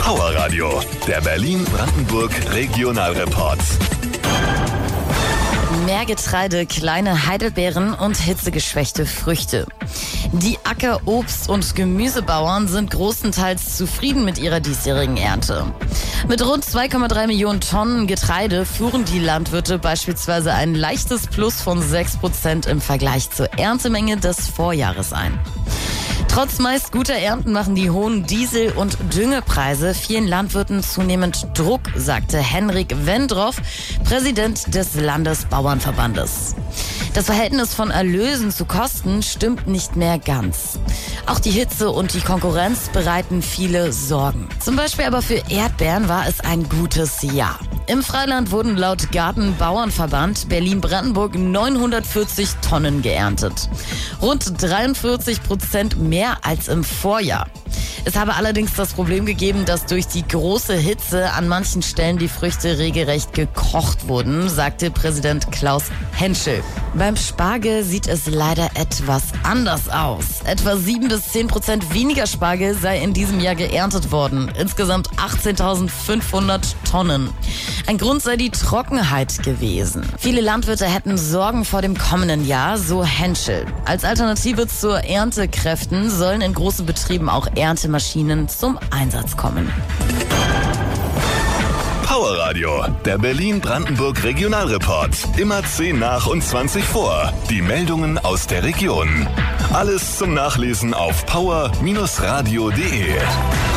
Power Radio, der Berlin-Brandenburg Regionalreport. Mehr Getreide, kleine Heidelbeeren und hitzegeschwächte Früchte. Die Acker-, Obst- und Gemüsebauern sind großenteils zufrieden mit ihrer diesjährigen Ernte. Mit rund 2,3 Millionen Tonnen Getreide fuhren die Landwirte beispielsweise ein leichtes Plus von 6% im Vergleich zur Erntemenge des Vorjahres ein. Trotz meist guter Ernten machen die hohen Diesel- und Düngepreise vielen Landwirten zunehmend Druck, sagte Henrik Wendroff, Präsident des Landesbauernverbandes. Das Verhältnis von Erlösen zu Kosten stimmt nicht mehr ganz. Auch die Hitze und die Konkurrenz bereiten viele Sorgen. Zum Beispiel aber für Erdbeeren war es ein gutes Jahr. Im Freiland wurden laut Gartenbauernverband Berlin-Brandenburg 940 Tonnen geerntet. Rund 43% mehr als im Vorjahr. Es habe allerdings das Problem gegeben, dass durch die große Hitze an manchen Stellen die Früchte regelrecht gekocht wurden, sagte Präsident Klaus Henschel. Beim Spargel sieht es leider etwas anders aus. Etwa 7-10% weniger Spargel sei in diesem Jahr geerntet worden. Insgesamt 18.500 Tonnen. Ein Grund sei die Trockenheit gewesen. Viele Landwirte hätten Sorgen vor dem kommenden Jahr, so Henschel. Als Alternative zur Erntekräften sollen in großen Betrieben auch Erntemaschinen zum Einsatz kommen. Power Radio, der Berlin-Brandenburg Regionalreport. Immer 10 nach und 20 vor. Die Meldungen aus der Region. Alles zum Nachlesen auf power-radio.de.